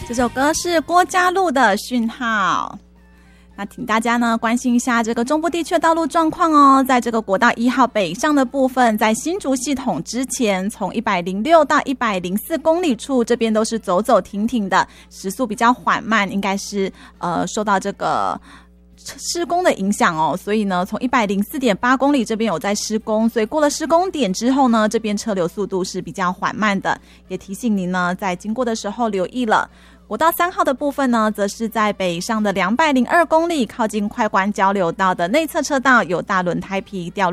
这首歌是郭嘉璐的《讯号》。那请大家呢关心一下这个中部地区的道路状况哦。在这个国道1号北上的部分，在新竹系统之前，从106到104公里处，这边都是走走停停的，时速比较缓慢，应该是受到这个施工的影响哦，所以呢，从104.8公里这边有在施工，所以过了施工点之后呢，这边车流速度是比较缓慢的，也提醒您呢，在经过的时候留意了。国道3号的部分呢，则是在北上的202公里，靠近快关交流道的内侧车道有大轮胎皮掉